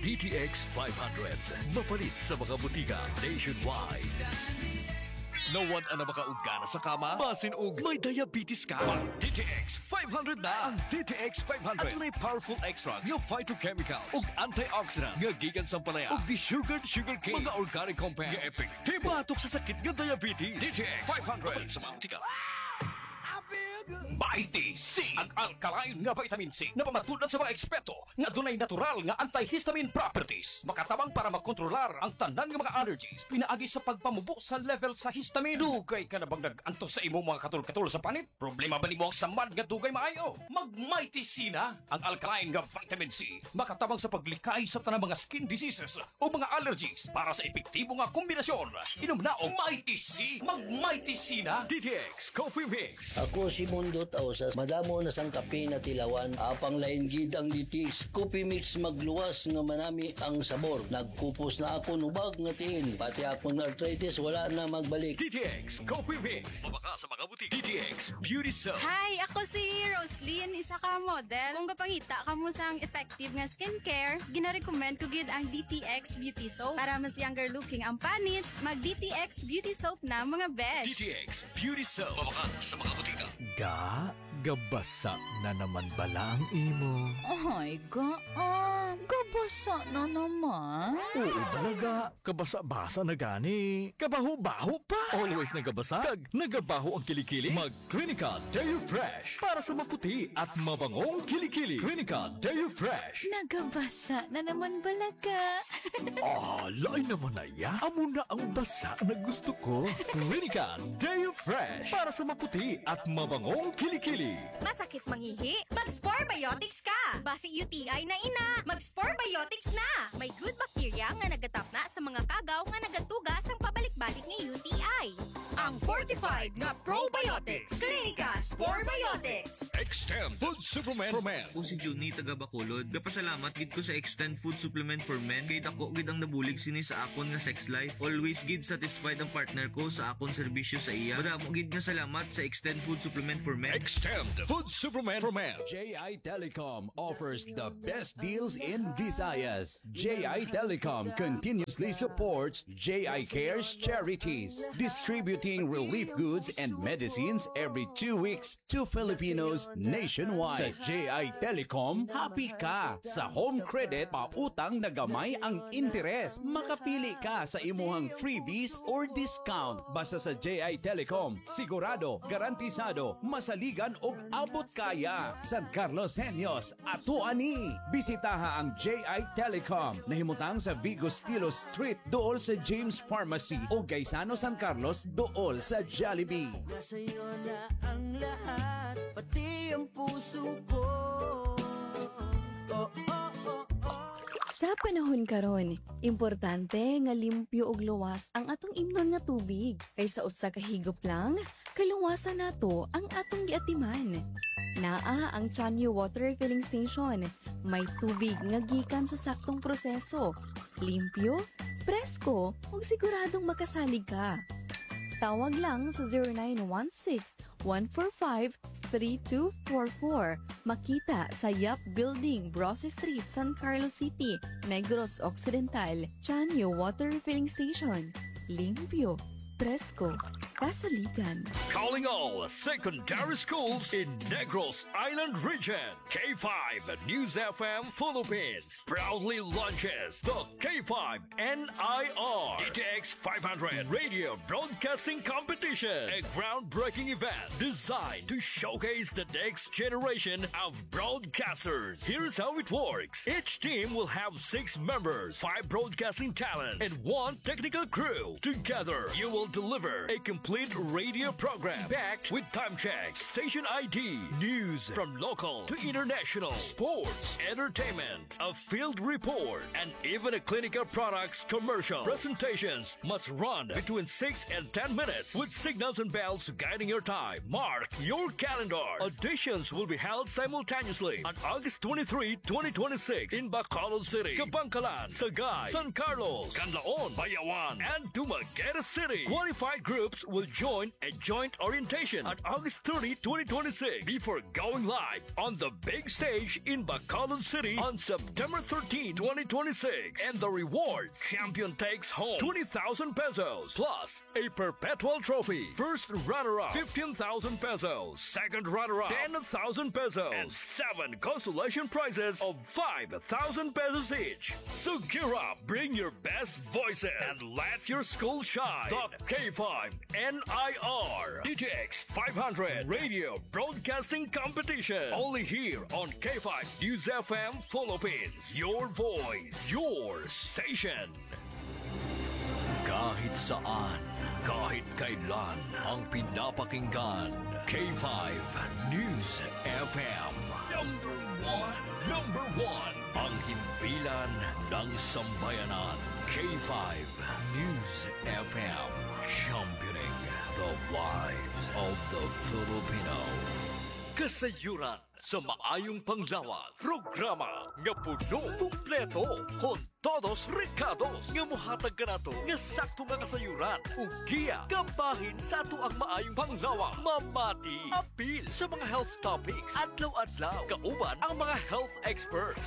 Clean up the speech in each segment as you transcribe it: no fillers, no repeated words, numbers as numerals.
DTX 500. Mapalit sa mga butika nationwide. Nawan ang makaugana sa kama, basin og may diabetes ka. DTX 500 na ang DTX 500. At may powerful extracts nga phytochemicals ug antioxidant nga gikan sa palaya ug desugared sugarcane, mga organic compounds nga epektibo batok sa sakit nga diabetes. DTX 500 sa mga butika. Mighty C, ang alkaline nga vitamin C na pamatunan sa mga eksperto nga dunay natural nga antihistamine properties, makatabang para makontrolar ang tanan nga mga allergies pinaagi sa pagpamubo sa level sa histamine. Dugay ka na bang nag-antos sa imo mga katul-katul sa panit? Problema ba nimo ang samad nga dugay maayo? Mag Mighty C na ang alkaline nga vitamin C, makatabang sa paglikay sa tanang mga skin diseases o mga allergies para sa epektibo nga kombinasyon. Inom na og Mighty C. Mag Mighty C na. DTX Coffee Mix. Ako si Mundot Ausas, madamo na sang kape na tilawan, apang lain gid ang DTX Coffee Mix magluwas nga manami ang sabor. Nagkupos na ako nubag nga tiil, pati akong arthritis wala na magbalik. DTX Coffee Mix. Mabaka sa mga butik. DTX Beauty Soap. Hi, ako si Roslyn, isa ka model. Kung kapangita ka mo sang effective nga skincare, gina-recommend ko gid ang DTX Beauty Soap. Para mas younger looking ang panit, mag DTX Beauty Soap na mga besh. DTX Beauty Soap. Mabaka sa mga butika. Gabasa na naman bala ang imo. Ay, gabasa na naman. Oo talaga, kabasa-basa na gani. Kabaho-baho pa. Always nagabasa, kag nagabaho ang kilikili. Mag Clinica Deo Fresh para sa maputi at mabangong kilikili. Clinica Deo Fresh. Nagabasa na naman balaga. Lain naman na ya. Amo na ang basa na gusto ko. Clinica Deo Fresh para sa maputi at mabangong kilikili. Masakit mangihi? Mag-Spore Biotics ka! Basi UTI na ina, mag-Spore Biotics na! May good bacteria nga nagatapna sa mga kagaw nga nagatugas ang pabalik-balik ni UTI. Ang fortified nga probiotics. Clinica Spore Biotics. Extend Food Supplement for Men. Ako si Juni, taga Bacolod. Kapasalamat gid ko sa Extend Food Supplement for Men. Kay dako gid ang nabulig sini sa akon nga sex life. Always gid satisfied ang partner ko sa akon serbisyo sa iya. Madamo gid nga salamat sa Extend Food Supplement for Men. Extend Food Supplement for Men. JI Telecom offers the best deals in Visayas. JI Telecom continuously supports JI Cares charities, distributing relief goods and medicines every 2 weeks to Filipinos nationwide. Sa JI Telecom, happy ka sa home credit, pautang na gamay ang interes. Makapili ka sa imuhang freebies or discount. Basta sa JI Telecom, sigurado, garantisado, masaligan o abot kaya. San Carlos Senyos, ato ani. Bisitaha ang JI Telecom. Nahimutang sa Vigo Stilo Street, dool sa James Pharmacy o Gaisano San Carlos, dool sa Jollibee. Nasa'yo na ang lahat, pati ang puso ko. Sa panahon karon, importante nga limpyo ug luwas ang atong imnon nga tubig. Kaysa usa ka higop lang, kaluwasan nato ang atong giatiman. Naa ang Chanyo Water Refilling Station. May tubig nga gikan sa saktong proseso. Limpyo, presko, ug siguradong makasalig ka. Tawag lang sa 0916-145-3244. Makita sa Yap Building, Brose Street, San Carlos City, Negros Occidental. Chanyo Water Refilling Station. Limpyo, presko, kasaligan. Calling all secondary schools in Negros Island region. K5 News FM Philippines proudly launches the K5 NIR DTX 500 Radio Broadcasting Competition, a groundbreaking event designed to showcase the next generation of broadcasters. Here's how it works. Each team will have 6 members, 5 broadcasting talents, and 1 technical crew. Together, you will deliver a complete radio program backed with time check, station ID, news from local to international, sports, entertainment, a field report, and even a clinical products commercial. Presentations must run between 6 and 10 minutes with signals and bells guiding your time. Mark your calendar. Auditions will be held simultaneously on August 23, 2026 in Bacolod City, Kabangkalan, Sagay, San Carlos, Canlaon, Bayawan, and Dumaguete City. Qualified groups will join a joint orientation on August 30, 2026 before going live on the big stage in Bacolod City on September 13, 2026. And the reward, champion takes home 20,000 pesos plus a perpetual trophy. First runner-up, 15,000 pesos. Second runner-up, 10,000 pesos. And 7 consolation prizes of 5,000 pesos each. So gear up, bring your best voices, and let your school shine. The K5 NIR DTX 500 Radio Broadcasting Competition. Only here on K5 News FM Philippines. Your voice, your station. Kahit saan, kahit kailan, ang pinapakinggan. K5 News FM. Number one. Ang himpilan ng sambayanan. K5 News FM. Championing the lives of the Filipino. Kasayuran sa maayong panglawas. Programa nga puno, kumpleto, con todos recados. Nga muhatag ka na to, nga sakto nga kasayuran. Ugiya, kabahin sa ato ang maayong panglawas. Mamati, apil sa mga health topics. Adlaw-adlaw, kauban ang mga health experts.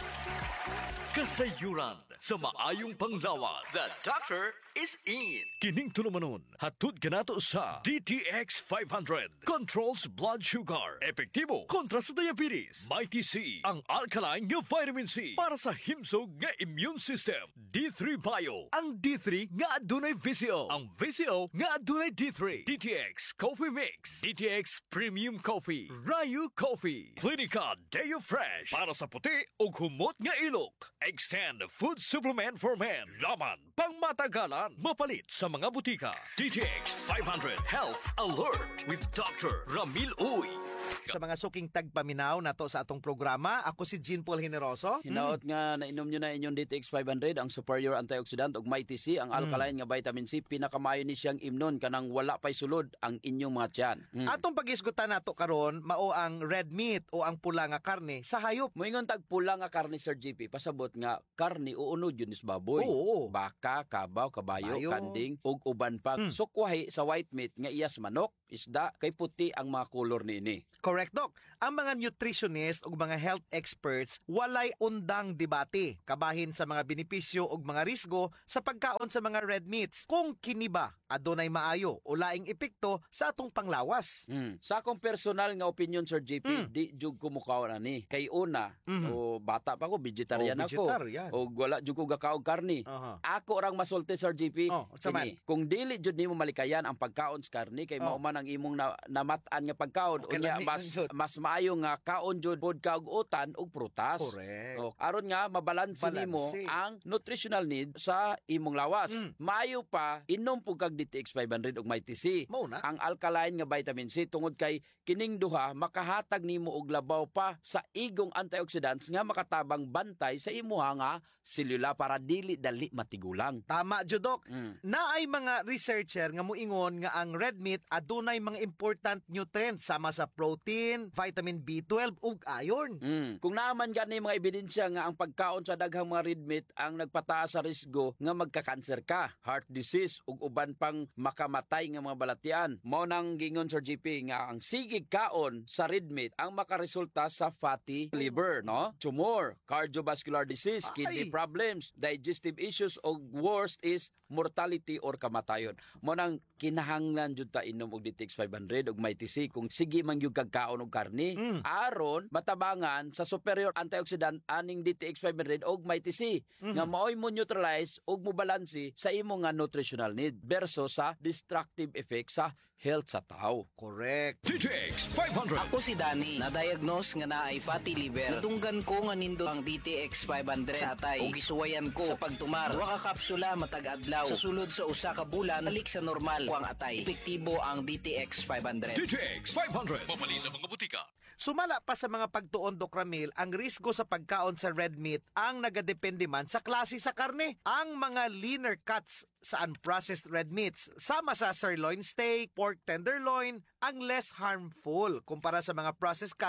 Kasayuran sa maayong panglawas. The doctor is in. Kining tulumanon, hatod ka nato sa DTX 500. Controls blood sugar. Epektibo kontra sa diabetes. Mighty C, ang alkaline nga vitamin C para sa himsog nga immune system. D3 Bio, ang D3 nga adunay VCO. Ang VCO nga adunay D3. DTX Coffee Mix. DTX Premium Coffee. Rayu Coffee. Clinica Deo Fresh para sa puti o humot nga ilok. Extend Food Supplement for Men. Laman pang matagalan. Mapalit sa mga butika. DTX 500 Health Alert with Dr. Ramil Uy. Sa mga suking tagpaminaw nato sa atong programa, ako si Jean Paul Generoso. Hinaot nga nainom nyo na inyong DTX 500, ang superior antioxidant ug Mighty C, ang alkaline nga vitamin C, pinakamayo ni siyang imnon kanang wala pay sulod ang inyong mga tiyan. Atong pag-isgutan nato karon mao ang red meat o ang pula nga karne sa hayop. Moingon tag pula nga karne, Sir GP, pasabot nga karne uunod yun is baboy. Oo. Baka, kabaw, kabayo, Bayo. kanding ug uban pa. Sukwahi sa white meat nga iyas manok, isda, kay puti ang mga kolor niini. Correct, Doc. Ang mga nutritionist o mga health experts walay undang debate kabahin sa mga benepisyo o mga risgo sa pagkaon sa mga red meats. Kung kini ba adunay maayo o laing epekto sa atong panglawas. Sa akong personal nga opinion, Sir JP, di jug ko mukaw na ni. Kay una, o bata pa ko, vegetarian ako. Vegetarian. O wala jug ko gakaog karni. Ako orang masulti, Sir JP. Saman. Kung dili jud nimo malikayan ang pagkaon sa karni, kay mauman ang imong namatan nga pagkaon. Okay, Unya, mas maayo nga kaon jud pod ka og utan ug prutas. Correct. O, aron nga mabalanse nimo ang nutritional need sa imong lawas. Maayo pa inom pug kag DTX 500 ug Mighty C. Mauna. Ang alkaline nga vitamin C tungod kay kining duha makahatag nimo og labaw pa sa igong antioxidants nga makatabang bantay sa imuha nga selula para dili dali matigulang. Tama, Jodok. Naay mga researcher nga muingon nga ang red meat adunay mga important nutrients sama sa protein, vitamin B12 ug iron. Kung naaman gani mga ebidensya nga ang pagkaon sa daghang mga red meat ang nagpataas sa risgo nga magka-cancer ka, heart disease ug uban pang makamatay nga mga balatian. Mao nang gingon, Sir GP, nga ang sigig kaon sa red meat ang makaresulta sa fatty liver, no? Tumor, cardiovascular disease, kidney problems, digestive issues ug worst is mortality or kamatayon. Mao nang kinahanglan jud ta inom og DTX 500 ug Mighty C kung sige man gyud kag kaon og karni aron matabangan sa superior antioxidant aning DTX 500 ug Mighty C nga maoy mo neutralize ug mo balanse sa imo nga nutritional need versus sa destructive effect sa health sa tao. Correct. DTX 500. Ako si Danny, na-diagnose nga naay fatty liver. Nadunggan ko nga nindo ang DTX 500 sa atay ug gisuwayan ko sa pagtumar. Duha ka kapsula matag adlaw. Sa sulod sa usa ka bulan, balik sa normal ko ang atay. Epektibo ang DTX 500. DTX 500. Mapali sa mga butika. Sumala pa sa mga pagtuon, Doc Ramil, ang risgo sa pagkaon sa red meat ang nagadepende man sa klase sa karne. Ang mga leaner cuts sa unprocessed red meats, sama sa sirloin steak, pork tenderloin, ang less harmful kumpara sa mga processed cuts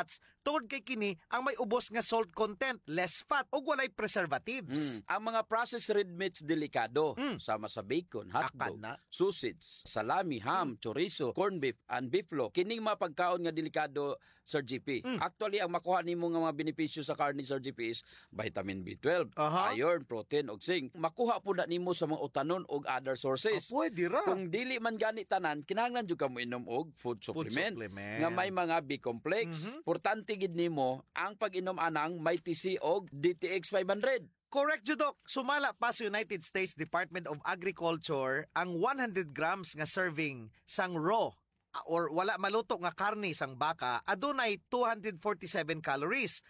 Tungod kay kini ang may ubos nga salt content, less fat ug walay preservatives. Ang mga processed red meats delikado, sama sa bacon, hotdog, Akan na. sausage, salami, ham, chorizo, corned beef, and beeflo. Kining mga pagkaon nga delikado, Sir GP. Actually, ang makuha nimo nga mga benepisyo sa karne, Sir GP, is vitamin B12, iron, protein, ug zinc. Makuha po na nimo sa mga utanon ug other sources. Pwede ra. Kung dili man gani tanan, kinahanglan jud ka mo inom og food supplement nga may mga B-complex. Importante gid nimo ang pag-inom anang may TC og DTX 500. Correct, Judok. Sumala pa sa United States Department of Agriculture ang 100 grams nga serving sang raw or wala maluto nga karne sang baka adunay 247 calories,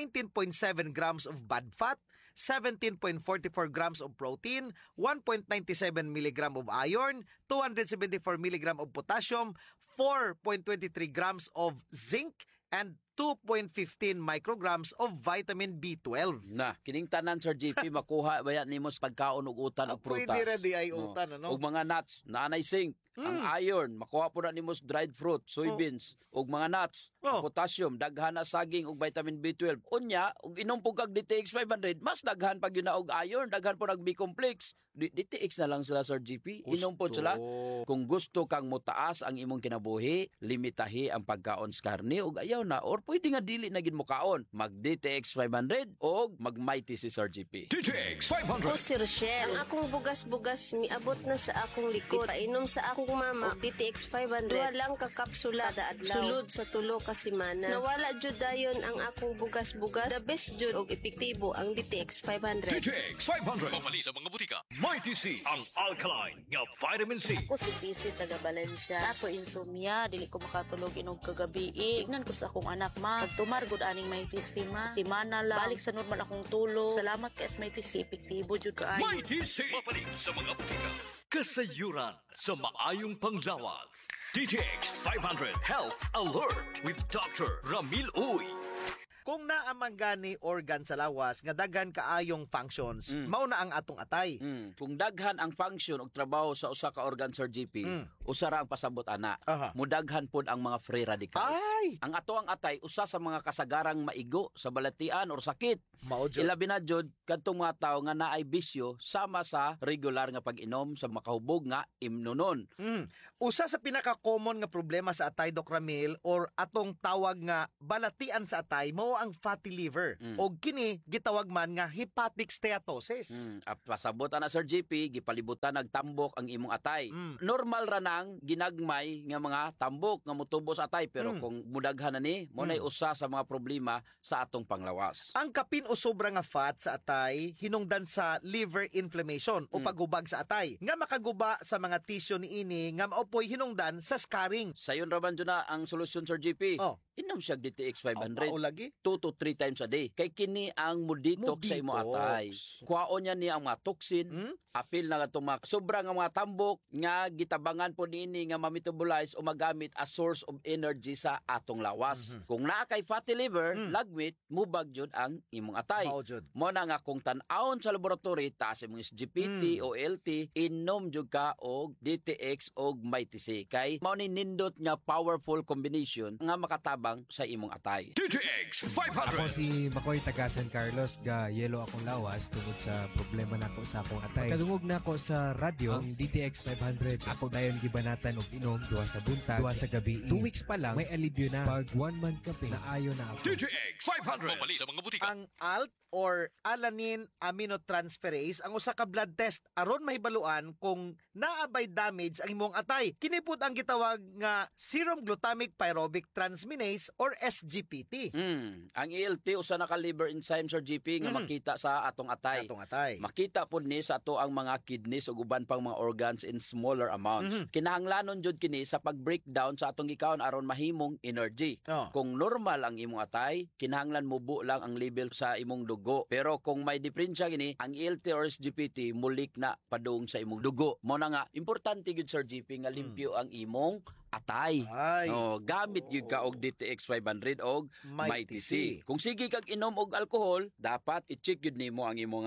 19.7 grams of bad fat, 17.44 grams of protein, 1.97 milligram of iron, 274 milligram of potassium, 4.23 grams of zinc, and 2.15 micrograms of vitamin B12. Na, kining tanan, Sir GP, makuha ba yan nimo sa pagkaon ug utan ug prutas. Pwede rin di ay utan, ano? Ug mga nuts, naanay zinc, ang iron, makuha po na nimo sa dried fruit, soybeans, ug mga nuts, ang potassium, daghan na saging ug vitamin B12. Unya, ug inom po kag DTX 500, mas daghan pag yun na og iron, daghan po nag B-complex. DTX na lang sila, Sir GP. Inom po sila. Kung gusto kang mutaas ang imong kinabuhi, limitahi ang pagkaon sa karne ug ayaw na or pwede nga dili na gid mo kaon. Mag DTX 500 o mag Mighty si Sir GP. DTX 500. Ako si Rochelle. Ang akong bugas-bugas miabot na sa akong likod. Painom sa akong mama og DTX 500. Duha lang ka kapsula kada adlaw. Sulod sa tulo ka semana. Nawala jud dayon ang akong bugas-bugas. The best jud og epektibo ang DTX 500. DTX 500. Pamali sa mga butika. Mighty C, ang alkaline nga vitamin C. Ako si PC taga Valencia. Ako insomnia, dili ko makatulog inog kagabi. Ignan ko sa akong anak ma. Pagtumar gud aning may TC ma. Simana lang. Balik sa normal akong tulog. Salamat kay may TC, epektibo jud kaayo. Mighty C, mapalik sa mga butika. Kasayuran sa maayong panglawas. DTX 500 Health Alert with Dr. Ramil Uy. Kung naamang gani organ sa lawas nga daghan kaayong functions, mao na ang atong atay. Kung daghan ang function ug trabaho sa usa ka organ, Sir GP, usa ra ang pasabot ana. Mudaghan pod ang mga free radicals. Ang ato ang atay usa sa mga kasagarang maigo sa balatian or sakit. Ilabi na jud kadtong mga tawo nga naay bisyo sama sa regular nga pag-inom sa makahubog nga imnonon. Usa sa pinaka-common nga problema sa atay, Doc Ramil, or atong tawag nga balatian sa atay mao ang fatty liver. O kini gitawag man nga hepatic steatosis. Pasabot ana, Sir GP, gipalibutan nagtambok ang imong atay. Normal ra nang ginagmay nga mga tambok nga motubo sa atay, pero kung mudaghan na ni, mo nay usa sa mga problema sa atong panglawas. Ang kapin o sobra nga fat sa atay hinungdan sa liver inflammation o paghubag sa atay nga makaguba sa mga tissue niini nga maopoy hinungdan sa scarring. Sayon ra man jud na ang solusyon, Sir GP. Inom siya DTX 500 2 to 3 times a day. Kay kini ang muditox sa imo atay. Kuhaon niya niya ang mga toxin, apil na itong mga sobra nga mga tambok nga gitabangan po niini nga ma-metabolize o magamit as source of energy sa atong lawas. Kung naa kay fatty liver, lagmit, mubag jud ang imong atay. Mo na nga kung tan-awon sa laboratory taas imong SGPT o LT, inom jud ka og DTX og Mighty C. Kay mao ni nindot nga powerful combination nga makatabang sa imong atay. DTX 500. Ako si Makoy taga San Carlos, ga yelo akong lawas tungod sa problema nako sa akong atay. Kadungog na ako sa radyo ang DTX 500. Ako dayon gibanatan og inom duha sa buntag, duha sa gabi. 2 weeks pa lang may alibyo na. Pag 1 month kape na ayo na ako. DTX 500. Pamali sa mga butika. Ang ALT or alanine aminotransferase ang usa ka blood test aron mahibaluan kung naabay damage ang imong atay. Kini pud ang gitawag nga serum glutamic pyruvic transminase or SGPT. Ang ELT usa na ka liver enzyme, Sir GP, nga makita sa atong atay. Makita pud ni sa ato ang mga kidneys ug uban pang mga organs in smaller amounts. Kinahanglanon jud kini sa pag-breakdown sa atong gikaon aron mahimong energy. Kung normal ang imong atay, kinahanglan mubo lang ang level sa imong dugo. Pero kung may diferensya gini, ang ELT or SGPT mulik na padung sa imong dugo. Mo na nga importante gid, Sir GP, nga limpyo ang imong atay. Gamit gyud ka og DTX 500 og Mighty C. Kung sige kag inom og alcohol, dapat i-check gyud nimo ang imong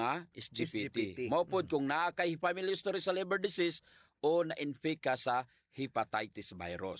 SGPT. Mao pod kung naa kay family history sa liver disease o na-infect ka sa hepatitis virus.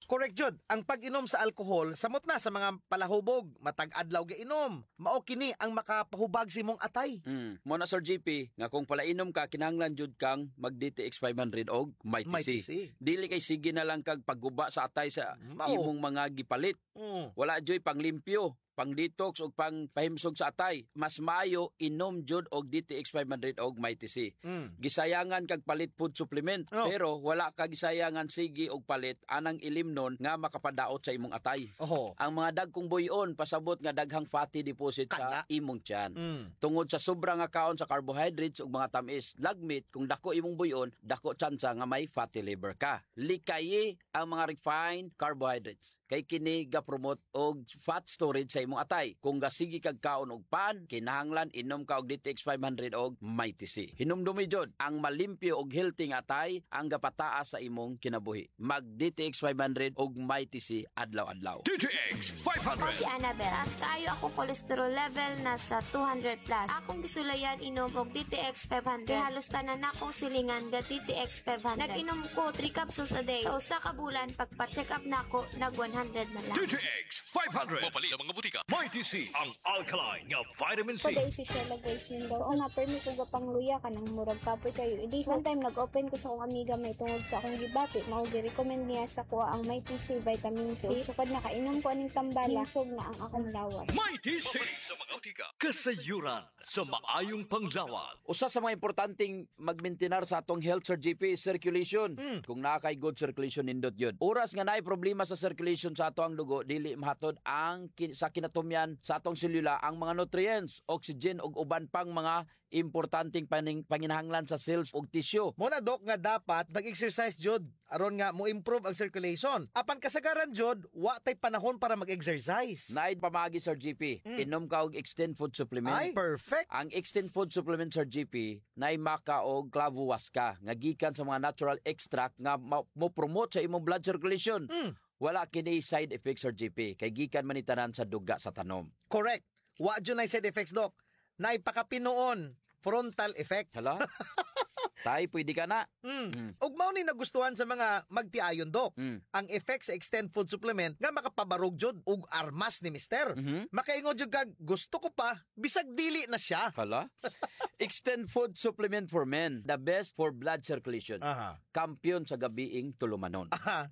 Correct jud, ang pag-inom sa alkohol samot na sa mga palahubog, matag adlaw giinom. Mao kini ang makapahubag sa imong atay. Mo na Sir GP nga kung palainom ka kinahanglan jud kang mag DTX 500 og MyTC. Dili kay sige na lang kag pagguba sa atay sa imong mga gipalit. Wala joy panglimpyo, pang detox o pang pahimsog sa atay. Mas maayo inom jud og DTX 500 og MyTC. Gisayangan kag palit food supplement pero wala ka gisayangan sige og palit anang ilimnon nga makapadaot sa imong atay. Ang mga dagkong buyon pasabot nga daghang fatty deposit sa imong tiyan. Tungod sa sobrang nga kaon sa carbohydrates ug mga tamis, lagmit kung dako imong buyon, dako tsansa nga may fatty liver ka. Likayi ang mga refined carbohydrates kay kini ga-promote og fat storage sa imong atay. Kung gasigi kag kaon og pan, kinahanglan inom ka og DTX 500 og MyTC. Hinumdumi jud ang malimpyo og healthy nga atay ang gapataas sa imong kinabuhi. Mag DTX 500 og MyTC adlaw-adlaw. DTX 500. Ako si Annabel. As kaayo ako cholesterol level nasa 200 plus. Akong gisulayan inom og DTX 500. Kay halos tanan akong silingan ga DTX 500. Nag-inom ko 3 capsules a day. Sa usa ka bulan pagpa-check up nako nag 100 na lang. DTX 500. Mapalit sa mga butika. MyTC ang alkaline nga vitamin C. Paday si Sheila Grace Mendoza. So, na-permit ko gapangluya ka ng murag kapoy kayo. Idi, one time nag-open ko sa akong amiga may tungod sa akong gibati. Mao-recommend niya sa kuha ang MyTC vitamin C. Sukad nakainom ko aning tambala, hinsog na ang akong lawas. MyTC sa mga butika. Kasayuran sa maayong panglawas. Usa sa mga importanteng magmintinar sa atong health, Sir GP, is circulation. Kung nakay good circulation nindot yun. Oras nga naay problema sa circulation sa atong dugo, dili mahatod ang sa kinatumyan sa atong selula ang mga nutrients, oxygen ug uban pang mga importanteng panginahanglan sa cells ug tissue. Mo na dok nga dapat mag-exercise jud aron nga mo improve ang circulation. Apan kasagaran jud wa tay panahon para mag-exercise. Naid pamagi Sir GP, inom ka og Extend Food Supplement. Ay, perfect. Ang Extend Food Supplement Sir GP naay maka og clavuasca nga gikan sa mga natural extract nga mo promote sa imong blood circulation. Wala kini side effects Sir GP kay gikan man itanan sa duga sa tanom. Correct. Wa jud nay side effects dok. Naay pakapinoon frontal effect. Hala? Tay, pwede ka na. Ug mao ni nagustuhan sa mga magtiayon dok. Ang effect sa Extend Food Supplement nga makapabarog jud ug armas ni mister. Makaingon jud kag gusto ko pa bisag dili na siya. Hala? Extend Food Supplement for Men, the best for blood circulation. Kampiyon sa gabiing tulumanon.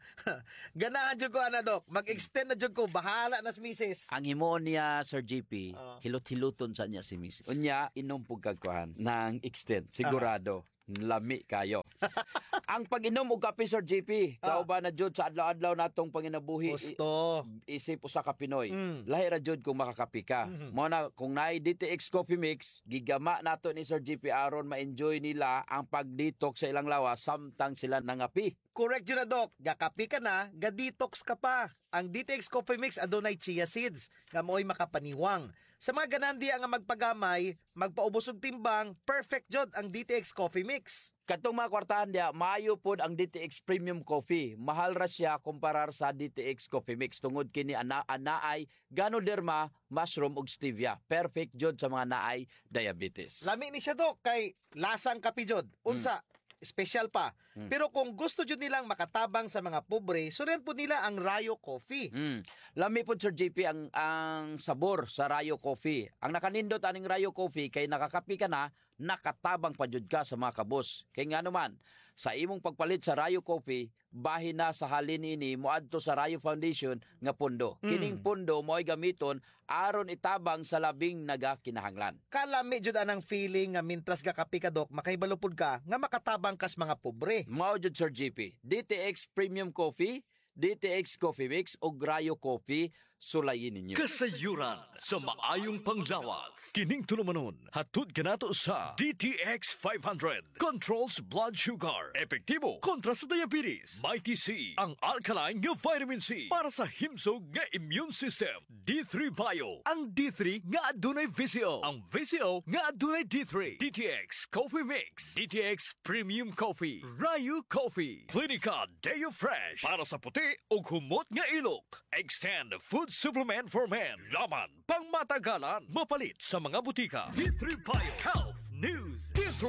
Ganahan jud ko ana dok. Mag-extend na jud ko, bahala na si misis. Ang himo niya Sir GP, hilot-hiluton sa niya si misis. Unya inom pug kagkuhan ng extend sigurado. Lami kayo. Ang pag-inom og kape Sir GP, kauban na jud sa adlaw-adlaw natong panginabuhi. Gusto. Isip usa ka Pinoy. Lahi ra jud kung makakapi ka. Mo na kung naay DTX Coffee Mix, gigama nato ni Sir GP aron ma-enjoy nila ang pag-detox sa ilang lawas samtang sila nangapi. Correct yun na dok. Gakapi ka na, ga-detox ka pa. Ang DTX Coffee Mix adunay chia seeds nga mo'y makapaniwang. Sa mga ganandiya nga magpagamay, magpaubos og timbang, perfect jud ang DTX Coffee Mix. Katong mga kwartahan dia, maayo pod ang DTX Premium Coffee. Mahal ra siya kumparar sa DTX Coffee Mix tungod kini anaay Ganoderma, mushroom ug stevia. Perfect jud sa mga naay diabetes. Lami ni siya dok kay lasang kape jud. Unsa? Special pa. Pero kung gusto jud nilang makatabang sa mga pobre, suren po nila ang Rayo Coffee. Lami po Sir JP ang sabor sa Rayo Coffee. Ang nakanindot aning Rayo Coffee kay nakakapi ka na, nakatabang pa jud ka sa mga kabos. Kay nga naman, sa imong pagpalit sa Rayo Coffee, bahin na sa halin ini moadto sa Rayo Foundation nga pundo. Kining pundo mo'y gamiton aron itabang sa labing nagakinahanglan. Kalami jud anang feeling nga mintras gakapi ka dok, makaibalupod ka nga makatabang kas mga pobre. Mao jud Sir JP, DTX Premium Coffee, DTX Coffee Mix o Rayo Coffee, sulayin ninyo. Kasayuran sa maayong panglawas. Kining tulumanon, hatod ka nato sa DTX 500. Controls blood sugar. Epektibo kontra sa diabetes. MyTC, ang alkaline nga vitamin C para sa himsog nga immune system. D3 Bio, ang D3 nga adunay VCO. Ang VCO nga adunay D3. DTX Coffee Mix. DTX Premium Coffee. Rayo Coffee. Clinica Deo Fresh para sa puti o humot nga ilok. Extend Food Supplement for Men. Laman pang matagalan, mapalit sa mga butika. D3 Bio Health News. D3 Bio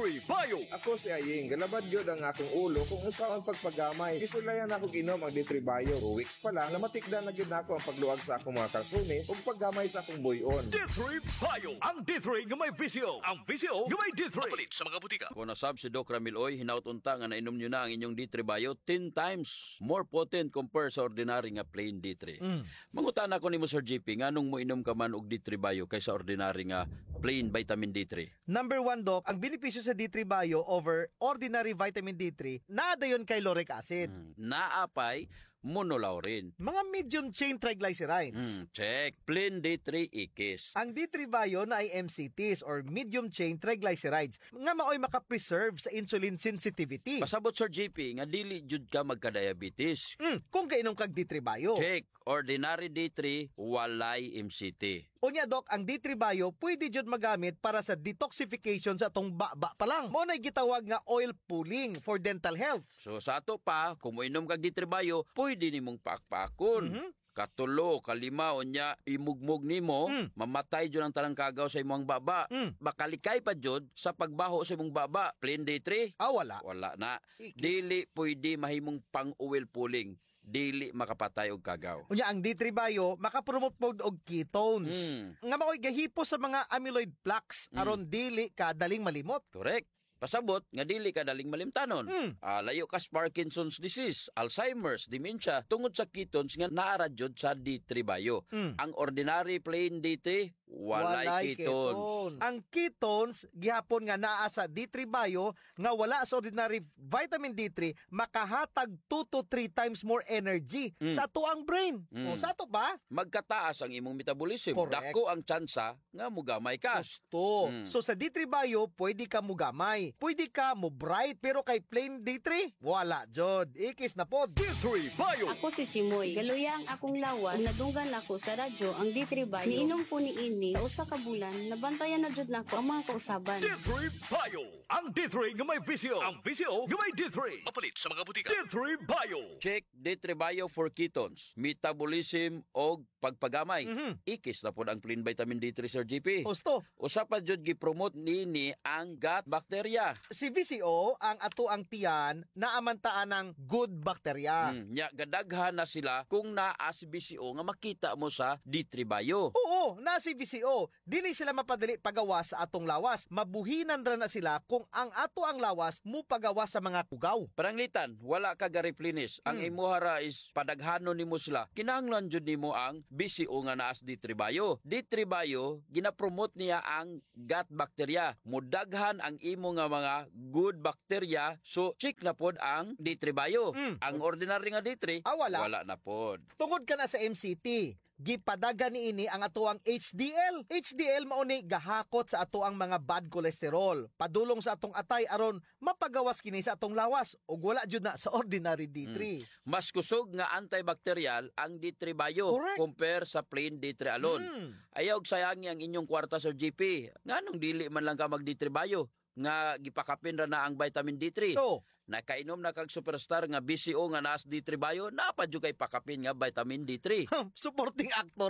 Bio. Ako si Aying, galabad yun ang akong ulo kung usaw ang pagpagamay. Kisulayan ako inom ang D3 Bio. 2 weeks pa lang, namatikdan na gyud nako ang pagluag sa akong mga kalsones ug paggamay sa akong buyon. D3 Bio. Ang D3 nga may visyo. Ang visyo nga may D3. Mapalit sa mga butika. Kung nasab si Doc Ramiloy, hinaut-unta nga nainom nyo na ang inyong D3 Bio 10 times more potent compare sa ordinary nga plain D3. Mangutana ko nimo Sir JP, nganong mo inom ka man og D3 Bio kaysa ordinary nga plain vitamin D3? Number 1, Doc, ang benepisyo sa D3 Bio over ordinary vitamin D3, naadayon kay lauric acid. Naapay monolaurin. Mga medium chain triglycerides. Check. Plain D3 ikis. Ang D3 Bio na ay MCTs or medium chain triglycerides nga maoy makapreserve sa insulin sensitivity. Pasabot Sir JP nga dili jud ka magka-diabetes. Kung kainom kag D3 Bio. Check. Ordinary D3 walay MCT. Unya, Doc, ang D3 Bio pwede jud magamit para sa detoxification sa atong baba pa lang. Mo nay gitawag nga oil pulling for dental health. So sa ato pa, kung moinom kag D3 Bio, pwede nimong pakpakon. Katulo, kalima, unya, imugmog nimo, mamatay jud ang tanang kagaw sa imong baba. Bakalikay pa jud sa pagbaho sa imong baba. Plain D3? Wala. Wala na. Dili pwede mahimong pang-oil pulling. Dili makapatay og kagaw. Unya, ang D3 Bio makapromote pod og ketones. Nga maoy gahipo sa mga amyloid plaques aron dili ka daling malimot. Correct. Pasabot nga dili ka daling malimtanon. Layo ka sa Parkinson's disease, Alzheimer's, dementia tungod sa ketones nga naara jud sa D3 Bio. Ang ordinary plain D3 walay ketones. Ang ketones gihapon nga naa sa D3 Bio nga wala sa ordinary vitamin D3 makahatag 2 to 3 times more energy sa tuang brain. O sa ato ba? Magkataas ang imong metabolism. Correct. Dako ang tsansa nga mugamay ka. Gusto. So sa D3 Bio pwede ka mugamay. Pwede ka mo bright pero kay plain D3 wala jud. Ikis na pod. D3 Bio. Ako si Chimoy. Galuya ang akong lawas. Nadunggan ako sa radyo ang D3 Bio. Niinom po ni ini sa usa ka bulan. Nabantayan na jud nako ang mga kausaban. D3 Bio. Ang D3 nga may visyo. Ang visyo nga may D3. Mapalit sa mga butika. D3 Bio. Check D3 Bio for ketones, metabolism og pagpagamay. Ikis na pod ang plain vitamin D3 Sir GP. Gusto. Usa pa jud gi-promote nini ang gut bacteria. Si VCO ang ato ang tiyan na amantaan ng good bacteria. Nya gadaghan na sila kung naa si VCO nga makita mo sa D3 Bio. Oo, na si VCO. Dili sila mapadali pagawas sa atong lawas. Mabuhinan ra na sila kung ang ato ang lawas mo pagawas sa mga tugaw. Paranglitan, wala ka ga-replenish. Ang imuhara is padaghanon nimo sila. Kinahanglan jud nimo ang VCO nga naa sa D3 Bio. D3 Bio gina-promote niya ang gut bacteria. Mudaghan ang imo nga mga good bacteria. So check na pod ang D3 Bio. Ang ordinary nga D3 wala na pod. Tungod ka na sa MCT, gipadaga ni ini ang atuang HDL. HDL mao ni gahakot sa atuang mga bad cholesterol. Padulong sa atong atay aron mapagawas kini sa atong lawas ug wala jud na sa ordinary D3. Mas kusog nga antibacterial ang D3 Bio compare sa plain D3 alone. Ayaw sayangi ang inyong kwarta Sir GP. Nganong dili man lang ka mag D3 Bio nga gipakapin ra na ang vitamin D3. Nakainom na kag superstar nga BCO nga nas D3 Bio, napadyo kay pakapin nga vitamin D3. Supporting actor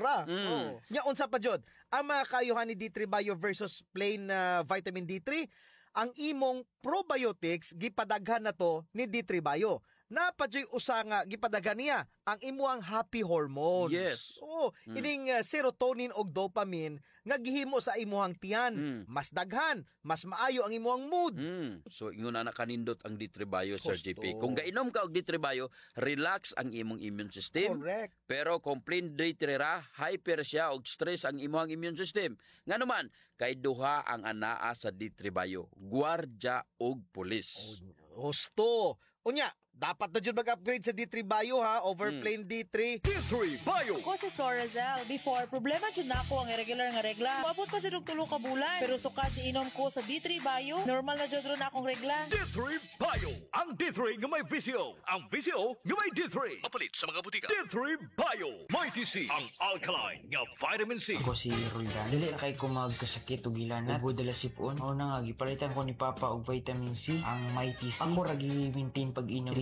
Nya unsa pa jud ang mga kayuhan ni D3 Bio versus plain vitamin D3? Ang imong probiotics gipadaghan na to ni D3 Bio. Napadyoy usa nga gipadaghan niya ang imuang happy hormones. Yes. Ining serotonin og dopamine nga gihimo sa imuhang tiyan. Mas daghan, mas maayo ang imuhang mood. So ingon na kanindot ang D3 Bio Sir JP. Kung gainom ka og D3 Bio, relax ang imong immune system. Correct. Pero kung plain D3 ra, hyper siya og stress ang imuhang immune system. Nganuman, kay duha ang anaa sa D3 Bio, gwardiya og pulis. Gusto. Unya, dapat na dyan mag-upgrade sa D3 Bio over plain D3. D3 Bio. Ako si Florazel. Before, problema dyan na ako ang irregular nga regla. Maabot pa dyan og 3 ka bulan. Pero sukad iinom ko sa D3 Bio, normal na dyan ron akong regla. D3 Bio. Ang D3 nga may visyo. Ang visyo nga may D3. Mapalit sa mga butika. D3 Bio. May TC. Ang alkaline nga vitamin C. Ako si Roldan. Dili na kay ko magkasakit o gilanat. Ubo dala sipon. O na nga, gipalitan ko ni Papa og vitamin C. Ang May TC. Ako ragi maintain pag-inom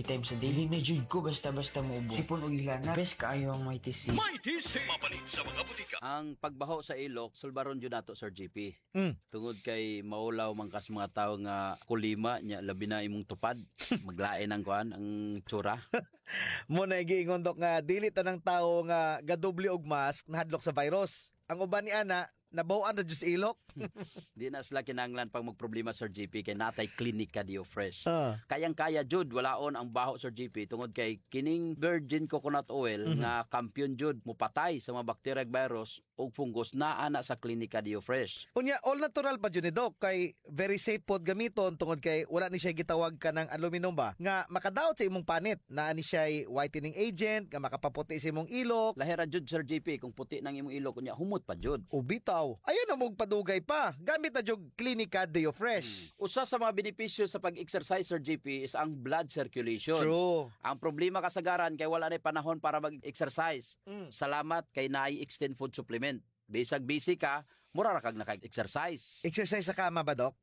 times a day. Dili na jud ko basta-basta muubo. Sipon og ilana, best kaayo ang may TC. May TC! Mapalit sa mga butika. Ang pagbaho sa ilok, sulbaron jud nato Sir GP. Tungod kay maulaw man kas mga tawo nga kulima nya labi na imong tupad. Maglain ang kuan ang tsura. Mo na giingon dok nga dili tanang tawo nga gadoble og mask nahadlok sa virus. Ang uban ni ana nabawan na jud sa ilok. Di na sila kinahanglan pang magproblema Sir GP kay natay Clinica Dio Fresh. Kayang-kaya jud walaon ang baho Sir GP tungod kay kining virgin coconut oil nga kampiyon jud mupatay sa mga bacteria ug virus ug fungus naa na sa Clinica Dio Fresh. Unya all natural pa jud ni dok kay very safe pod gamiton tungod kay wala ni siya gitawag ka ng aluminum ba nga makadaot sa imong panit. Naa ni siya whitening agent nga makapaputi sa imong ilok. Lahira jud Sir GP kung puti nang imong ilok unya humot pa jud. Ubitaw. Ayun na mong padugay pa. Gamit na jog Clinica Dio Fresh. Usa sa mga benepisyo sa pag-exercise Sir GP is ang blood circulation. True. Ang problema kasagaran kay wala na panahon para mag-exercise. Salamat kay naay extend food supplement. Bisag busy ka, mura ra kag naka-exercise. Exercise sa kama ba, Dok?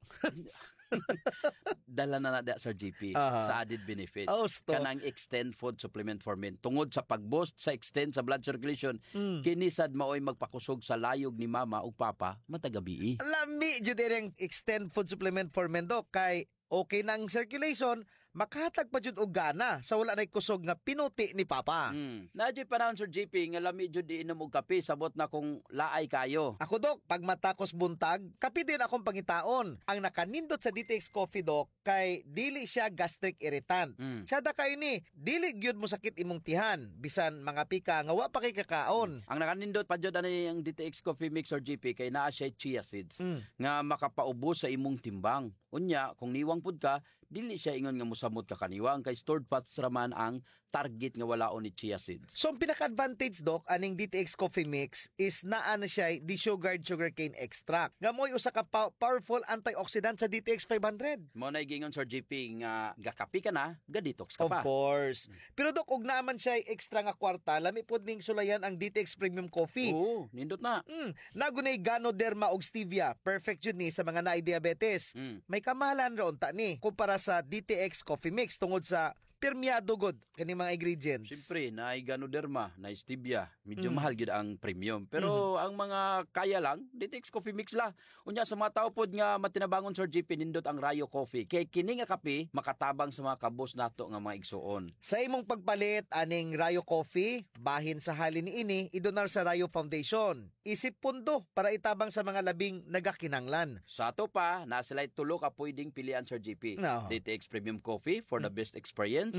Dala na Sir GP sa added benefits. Kanang extend food supplement for men. Tungod sa pag-boost sa extend sa blood circulation, kinisad maoy magpakusog sa layog ni mama ug papa matagabi. Lami jud ang extend food supplement for men, Dok, kay okay nang circulation, makahatag pa jud og gana sa wala nay kusog nga pinuti ni papa. Nadyo panahon Sir GP nga lami jud di inom og kape sabot na kung laay kayo. Ako Dok, pag matakos buntag, kape din akong pangitaon. Ang nakanindot sa DTX Coffee Dok kay dili siya gastric irritant. Sada kayo ni, dili gyud mo sakit imong tihan bisan mga pika nga wa pa kay kakaon. Ang nakanindot pa jud ani ang DTX Coffee Mix Sir GP kay naa siya chia seeds nga makapaubos sa imong timbang. Unya, kung niwang pud ka, dili siya ingon nga musamot ka kaniwang kay stored fats raman ang target nga walaon ni chia seeds. So ang pinaka-advantage Dok aning DTX Coffee Mix is naa na siya desugared sugarcane extract. Nga mo'y usa ka powerful antioxidant sa DTX 500. Mo na gingon Sir GP nga gakapi ka na, ga-detox ka pa. Of course. Pero Dok, og naman siya extra nga kwarta, lami pod ning sulayan ang DTX Premium Coffee. Oo, nindot na. Nagunay Ganoderma og stevia, perfect jud ni sa mga naay diabetes. May kamahalan ron ta ni kumpara sa DTX Coffee Mix tungod sa permeado god kani mga ingredients. Siyempre, naay Ganoderma, naay stevia, medyo mahal gid ang premium. Pero ang mga kaya lang, DTX Coffee Mix la. Unya sa mga tao pod nga matinabangon Sir GP nindot ang Rayo Coffee. Kay kini nga kape makatabang sa mga kabos nato nga mga igsuon. Sa imong pagpalit aning Rayo Coffee, bahin sa halin niini idonar sa Rayo Foundation. Isip pundo para itabang sa mga labing nagakinanglan. Sa ato pa, nasilay tulo ka pwedeng pilian Sir GP. DTX Premium Coffee for the best experience.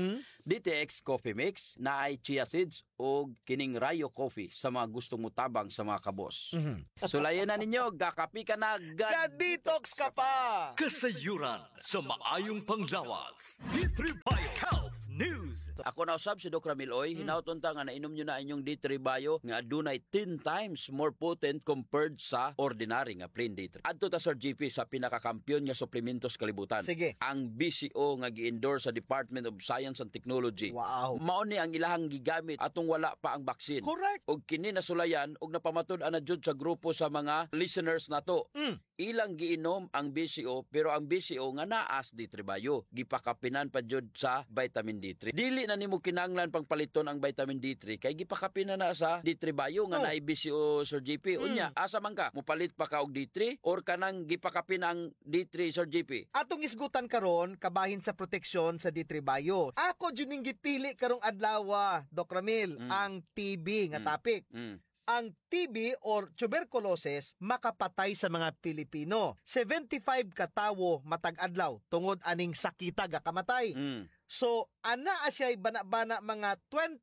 DTX Coffee Mix na ay chia seeds o kining Rayo Coffee sa mga gustong mutabang sa mga kabos. Sulayan na ninyo, gakapi ka na, ga-detox ka pa! Kasayuran sa maayong panglawas. D3 Bio Health News. Ako na usab si Doc Ramil Oy, hinauton ta nga nainom nyo na inyong D3 Bio nga adunay 10 times more potent compared sa ordinary nga plain D3. Adto ta Sir GP sa pinakakampiyon nga suplementos kalibutan. Sige. Ang BCO nga gi-endorse sa Department of Science and Technology. Wow. Mao ni ang ilahang gigamit atong wala pa ang baksin. Correct. Og kini nasulayan og napamatud-an na jud sa grupo sa mga listeners nato. Ilang giinom ang BCO pero ang BCO nga naas D3 Bio gipakapinan pa jud sa vitamin D3. Dili na nimo kinahanglan pang paliton ang vitamin D3 kay gipakapinan na sa D3 Bio nga naay BCO Sir GP. Unya, asa man ka mopalit pa ka og D3 or kanang gipakapin ang D3 Sir GP? Atong isgutan karon kabahin sa proteksyon sa D3 Bio. Ako jud ning gipili karong adlaw, Doc Ramil, ang TB nga topic. Ang TB or tuberculosis makapatay sa mga Pilipino. 75 ka tawo matag adlaw tungod aning sakita ga kamatay. So ana siya bana-bana mga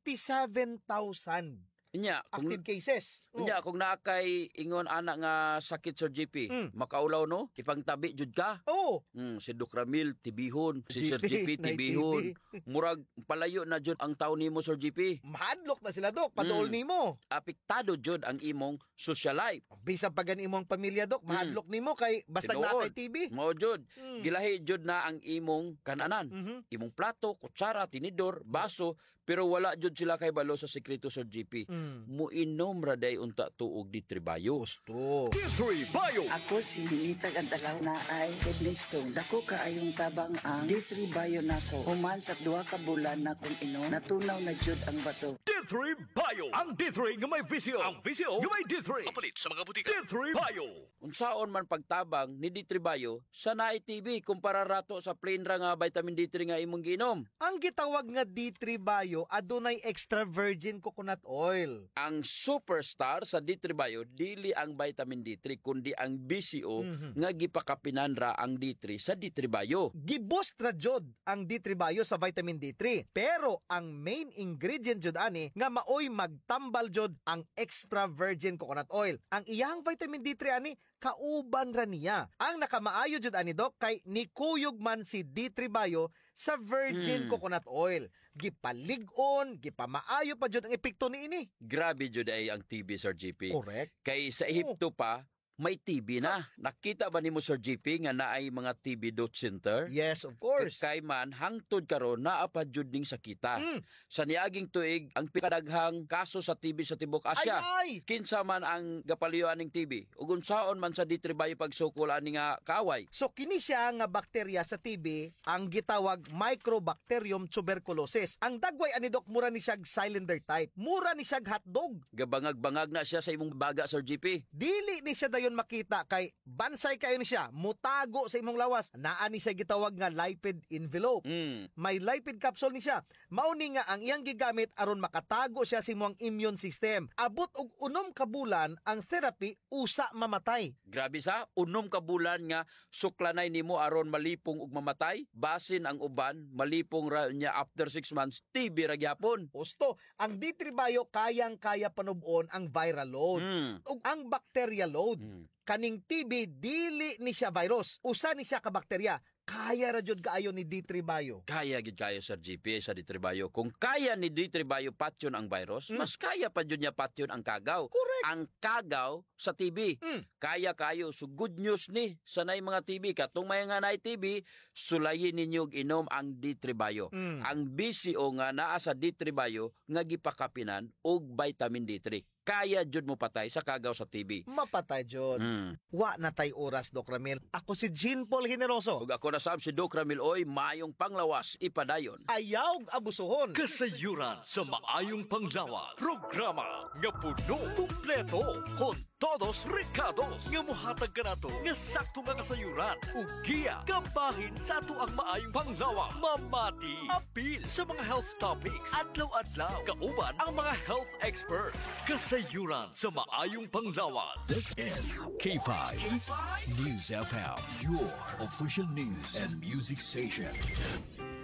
27,000 active cases. Unya, kung naakay ingon ana nga sakit Sir GP, makaulaw no? Ipangtabi jud ka. Si Doc Ramil tibihon, si Sir GP tibihon. Murag palayo na jud ang taon nimo Sir GP. Mahadlok na sila Dok, paduol nimo. Apektado jud ang imong social life. Bisan pa gani imong pamilya Dok, mahadlok nimo kay basta naakay TB. Mao jud. Gilahi jud na ang imong kananan. Imong plato, kutsara, tinidor, baso, Pero wala jud sila kay balo sa sekreto, Sir GP. Muinom ra day unta tuog D3 Bio. Gusto. D3 Bio. Ako si Ninita Gandalaw na ay kidney stone. Dako kaayong tabang ang D3 Bio nako. Human sa 2 ka bulan na kung inom, natunaw na jud ang bato. D3 Bio. Ang D3 nga may visyo. Ang visyo nga may D3. Kapalit sa mga butika. D3 Bio. Unsaon man pagtabang ni D3 Bio sa naay TV kumpara rato sa plain ra nga vitamin D3 nga imong giinom. Ang gitawag nga D3 Bio adunay extra virgin coconut oil. Ang superstar sa D3 Bio dili ang vitamin D3 kundi ang BCO nga gipakapinan ra ang D3 sa D3 Bio. Giboost ra jud ang D3 Bio sa vitamin D3. Pero ang main ingredient jud ani nga maoy magtambal jud ang extra virgin coconut oil. Ang iyang vitamin D3 ani kauban ra niya. Ang nakamaayo jud ani Dok kay nikuyog man si D3 Bio sa virgin coconut oil. Gipalig-on, gipamaayo pa jud ang epekto niini. Grabe jud ay ang TB, Sir GP. Correct. Kay sa Ehipto pa may TB na. Nakita ba nimo, Sir GP, nga naay mga TB dot center? Yes, of course. Kay man hangtod karon naa pa jud ning sakita. Sa niaging tuig ang pinakadaghang kaso sa TB sa tibuok Asya. Ay! Kinsa man ang gapaliyuan ning TB? Ug unsaon man sa D3 Bio pagsukol ani nga kaway? So kini siya nga bakterya sa TB ang gitawag Mycobacterium tuberculosis. Ang dagway ani Dok mura ni siya cylinder type. Mura ni siya hotdog. Gabangag-bangag na siya sa imong baga, Sir GP. Dili ni siya dayon makita kay bansay kayo ni siya, mutago sa imong lawas. Naa ni siya gitawag nga lipid envelope. May lipid capsule ni siya. Mao ni nga ang iyang gigamit aron makatago siya sa imong immune system. Abot og 6 ka bulan ang therapy usa mamatay. Grabe sa 6 ka bulan nga suklanay nimo aron malipong ug mamatay. Basin ang uban malipong ra niya after 6 months TB ra gyapon. Gusto, ang D3 Bio kayang-kaya panubon ang viral load ug ang bacteria load. Kaning TB dili ni siya virus, usa ni siya ka bakterya. Kaya ra jud kaayo ni D3 Bio. Kaya gid kayo, Sir GP, sa D3 Bio. Kung kaya ni D3 Bio patyon ang virus, mas kaya pa jud niya patyon ang kagaw. Correct. Ang kagaw sa TB. Kaya kayo. So good news ni sanay mga TB. Katong may nga naay TB, sulayin ninyo og inom ang D3 Bio. Ang BCO nga naa sa D3 Bio nga gipakapinan og vitamin D3. Kaya jud mo patay sa kagaw sa TB. Mapatay jud. Wa na tay oras, Doc Ramil. Ako si Jean Paul Generoso. Ug ako na sab si Doc Ramil Oy, mayong panglawas ipadayon. Ayaw abusuhon. Kasayuran sa maayong panglawas. Programa nga puno, kumpleto, kon todos recados nga mohatag kanato nga sakto nga kasayuran ug giya kabahin sa ato ang maayong panglawas. Mamati apil sa mga health topics adlaw-adlaw kauban ang mga health expert. Kasayuran sa maayong panglawas. This is K5 News FM, your official news and music station.